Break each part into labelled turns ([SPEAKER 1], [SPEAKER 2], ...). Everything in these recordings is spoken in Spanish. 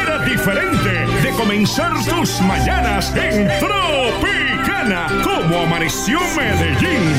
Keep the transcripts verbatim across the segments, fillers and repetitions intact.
[SPEAKER 1] manera diferente de comenzar tus mañanas en Tropicana. ¿Cómo amaneció Medellín?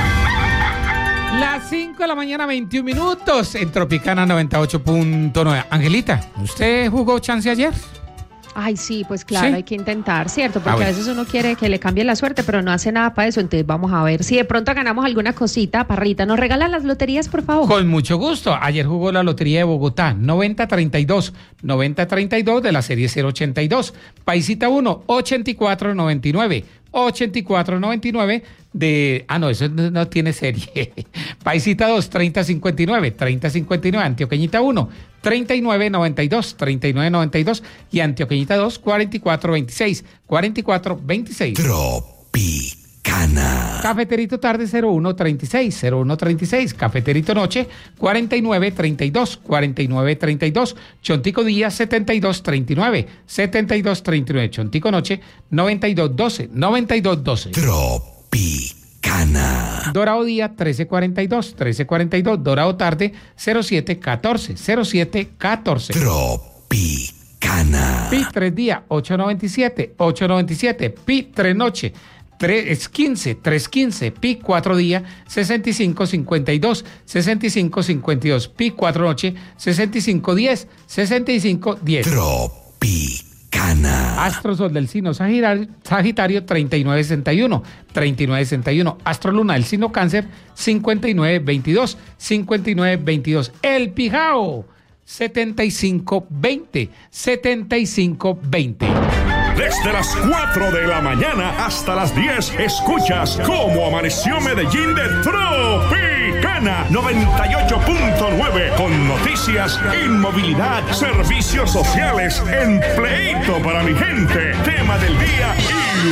[SPEAKER 2] Las cinco de la mañana, veintiún minutos en Tropicana noventa y ocho punto nueve. Angelita, ¿usted jugó chance ayer?
[SPEAKER 3] Ay, sí, pues claro,
[SPEAKER 2] ¿Sí?
[SPEAKER 3] Hay que intentar, ¿cierto? Porque
[SPEAKER 2] Ah, bueno.
[SPEAKER 3] a veces uno quiere que le cambie la suerte, pero no hace nada para eso. Entonces vamos a ver si de pronto ganamos alguna cosita. Parrita, ¿nos regalan las loterías, por favor?
[SPEAKER 2] Con mucho gusto. Ayer jugó la Lotería de Bogotá, noventa treinta y dos, noventa treinta y dos de la serie cero ochenta y dos. Paisita uno, ochenta y cuatro noventa y nueve. ochenta y cuatro noventa y nueve de... Ah, no, eso no, no tiene serie. Paisita dos, treinta cincuenta y nueve. treinta cincuenta y nueve. Antioqueñita uno, treinta y nueve noventa y dos. treinta y nueve noventa y dos. Y Antioqueñita dos, cuarenta y cuatro veintiséis. cuarenta y cuatro veintiséis.
[SPEAKER 4] Tropicana.
[SPEAKER 2] Cafeterito tarde cero uno treinta y seis, cero uno treinta y seis. Cafeterito noche cuarenta y nueve treinta y dos, cuarenta y nueve treinta y dos. Chontico día setenta y dos treinta y nueve, setenta y dos treinta y nueve. Chontico noche noventa y dos doce, noventa y dos doce.
[SPEAKER 4] Tropicana.
[SPEAKER 2] Dorado día trece cuarenta y dos, trece cuarenta y dos. Dorado tarde cero siete catorce, cero siete catorce.
[SPEAKER 4] Tropicana.
[SPEAKER 2] Pi tres día ocho noventa y siete, ocho noventa y siete. Pi tres noche tres quince, tres quince. Pi cuatro día sesenta y cinco cincuenta y dos, sesenta y cinco cincuenta y dos. Pi cuatro noche sesenta y cinco diez, sesenta y cinco diez.
[SPEAKER 4] Tropicana.
[SPEAKER 2] Astro Sol del Signo Sagitario, Sagitario treinta y nueve sesenta y uno, treinta y nueve sesenta y uno. Astro Luna del Signo Cáncer cincuenta y nueve veintidós, cincuenta y nueve veintidós. El Pijao setenta y cinco veinte, setenta y cinco veinte.
[SPEAKER 1] Desde las cuatro de la mañana hasta las diez, escuchas Cómo Amaneció Medellín de Tropicana noventa y ocho punto nueve, con noticias, inmovilidad, servicios sociales, empleito para mi gente, tema del día y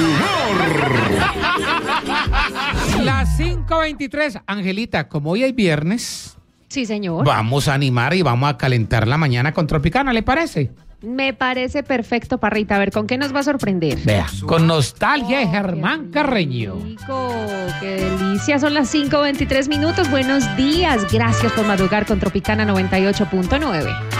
[SPEAKER 1] humor.
[SPEAKER 2] Las cinco veintitrés. Angelita, como hoy es viernes,
[SPEAKER 3] Sí, señor.
[SPEAKER 2] vamos a animar y vamos a calentar la mañana con Tropicana, ¿le parece?
[SPEAKER 3] Me parece perfecto, Parrita. A ver, ¿con qué nos va a sorprender?
[SPEAKER 2] Vea, con nostalgia de Germán Carreño.
[SPEAKER 3] Rico, qué delicia. Son las cinco veintitrés minutos. Buenos días. Gracias por madrugar con Tropicana noventa y ocho punto nueve.